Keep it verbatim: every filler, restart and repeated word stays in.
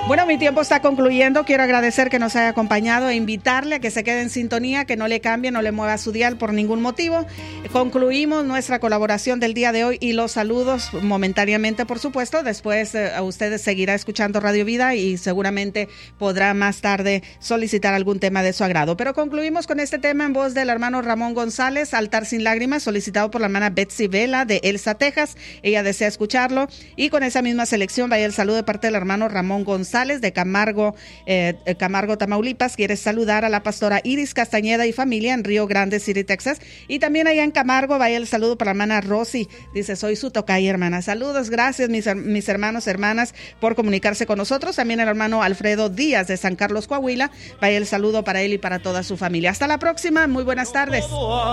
Bueno, mi tiempo está concluyendo. Quiero agradecer que nos haya acompañado e invitarle a que se quede en sintonía, que no le cambie, no le mueva su dial por ningún motivo. Concluimos nuestra colaboración del día de hoy y los saludos momentáneamente, por supuesto. Después eh, a ustedes seguirá escuchando Radio Vida y seguramente podrá más tarde solicitar algún tema de su agrado. Pero concluimos con este tema en voz del hermano Ramón González, Altar sin Lágrimas, solicitado por la hermana Betsy Vela de Elsa, Texas. Ella desea escucharlo. Y con esa misma selección vaya el saludo de parte del hermano Ramón González de Camargo, eh, Camargo, Tamaulipas. Quiere saludar a la pastora Iris Castañeda y familia en Río Grande City, Texas. Y también allá en Camargo vaya el saludo para la hermana Rosy. Dice, soy su tocaya, hermana. Saludos, gracias mis, mis hermanos, hermanas, por comunicarse con nosotros. También el hermano Alfredo Díaz de San Carlos, Coahuila. Vaya el saludo para él y para toda su familia. Hasta la próxima. Muy buenas tardes.